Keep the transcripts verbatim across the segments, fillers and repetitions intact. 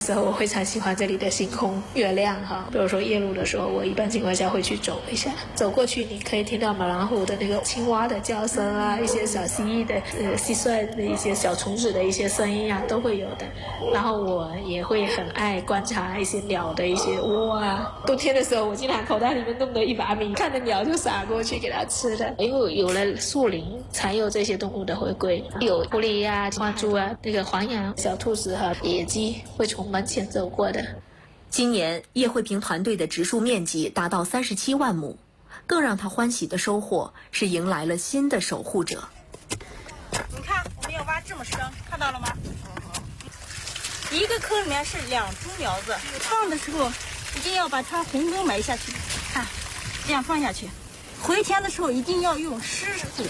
时候我非常喜欢这里的星空、月亮哈。比如说夜路的时候，我一般情况下会去走一下，走过去你可以听到马兰湖的那个青蛙的叫声啊，一些小蜥蜴的、呃蟋蟀的一些小虫子的一些声音啊，都会有的。然后我也会很爱观察一些鸟的一些窝啊。冬天的时候，我经常口袋里面弄了一把米，看着鸟就撒过去给它吃的。因为有了树林，才有这些动物的回归，有狐狸啊、花猪啊、那个黄羊、小兔子和野鸡会从门前走过的。 今年叶慧萍团队的植树面积达到三十七万亩，更让她欢喜的收获是迎来了新的守护者。 你看，我们要挖这么深，看到了吗？一个坑里面是两株苗子，放的时候一定要把它红根埋下去，看，这样放下去。回填的时候一定要用湿土。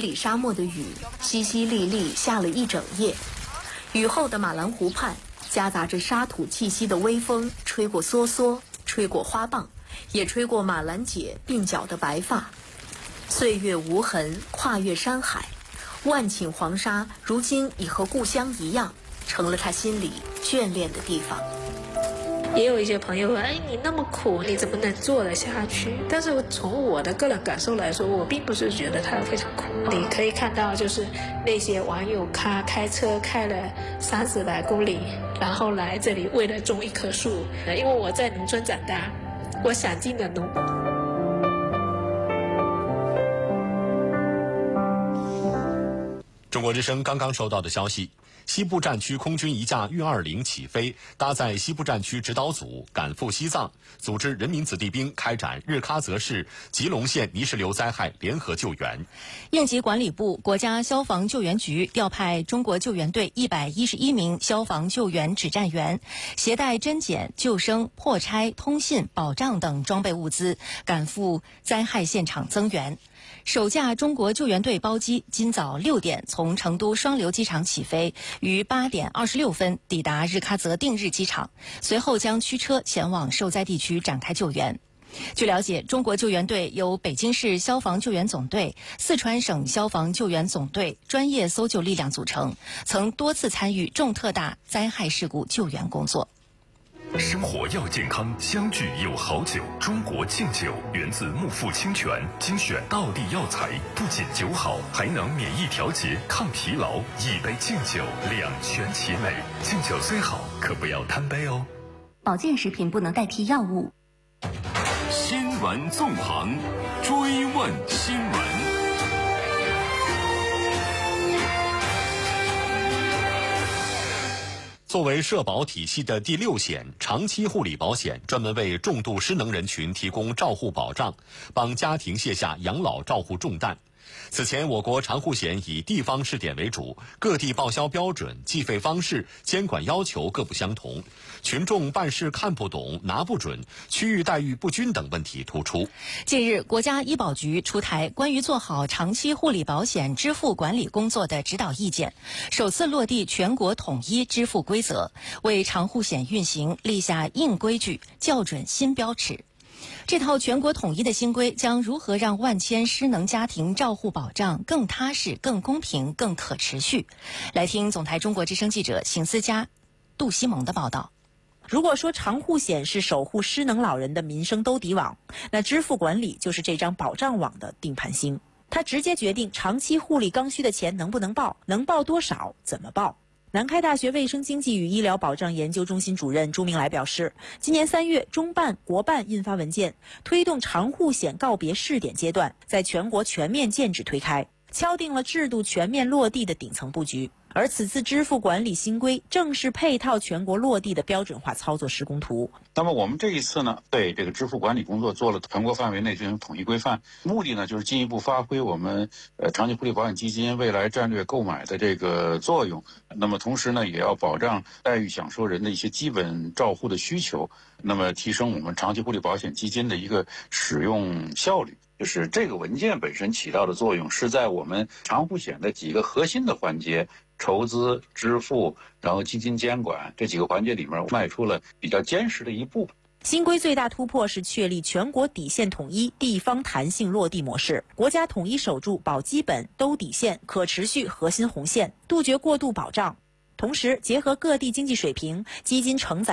也有一些朋友说，哎，你那么苦，你怎么能做得下去？但是从我的个人感受来说，我并不是觉得它非常苦。你可以看到，就是那些网友他开车开了三四百公里，然后来这里为了种一棵树。因为我在农村长大，我想尽了农。 中国之声刚刚收到的消息，西部战区空军一架运二零起飞，搭载西部战区指导组赶赴西藏，组织人民子弟兵开展日喀则市吉隆县泥石流灾害联合救援。 应急管理部、国家消防救援局调派中国救援队一百一十一名消防救援指战员，携带侦检、救生、破拆、通信、保障等装备物资，赶赴灾害现场增援。首架中国救援队包机今早六点从成都双流机场起飞，于八点二十六分抵达日喀则定日机场，随后将驱车前往受灾地区展开救援。据了解，中国救援队由北京市消防救援总队、四川省消防救援总队专业搜救力量组成，曾多次参与重特大灾害事故救援工作。 生活要健康，相聚有好酒。中国敬酒源自木富清泉，精选道地药材，不仅酒好，还能免疫调节、抗疲劳。一杯敬酒，两全其美。敬酒虽好，可不要贪杯哦。 保健食品不能代替药物。 新闻纵横，追问新闻。 作为社保体系的第六险，长期护理保险专门为重度失能人群提供照护保障，帮家庭卸下养老照护重担。此前，我国长护险以地方试点为主，各地报销标准、计费方式、监管要求各不相同，群众办事看不懂、拿不准，区域待遇不均等问题突出。 近日，国家医保局出台关于做好长期护理保险支付管理工作的指导意见，首次落地全国统一支付规则，为长护险运行立下硬规矩、校准新标尺。这套全国统一的新规将如何让万千失能家庭照护保障更踏实、更公平、更可持续？来听总台中国之声记者邢思佳、杜西蒙的报道。 如果说长护险是守护失能老人的民生兜底网，那支付管理就是这张保障网的定盘星。它直接决定长期护理刚需的钱能不能报，能报多少，怎么报。南开大学卫生经济与医疗保障研究中心主任朱明来表示，今年三月，中办、国办印发文件，推动长护险告别试点阶段，在全国全面建制推开，敲定了制度全面落地的顶层布局。而此次支付管理新规正是配套全国落地的标准化操作施工图。 那么我们这一次呢，对这个支付管理工作做了全国范围内进行统一规范，目的呢就是进一步发挥我们呃长期护理保险基金未来战略购买的这个作用。那么同时呢，也要保障待遇享受人的一些基本照护的需求，那么提升我们长期护理保险基金的一个使用效率。就是这个文件本身起到的作用，是在我们长护险的几个核心的环节，筹资、支付，然后基金监管这几个环节里面迈出了比较坚实的一步。 新规最大突破是确立全国底线统一、地方弹性落地模式，国家统一守住保基本、兜底线、可持续核心红线，杜绝过度保障。 同时结合各地经济水平，基金承载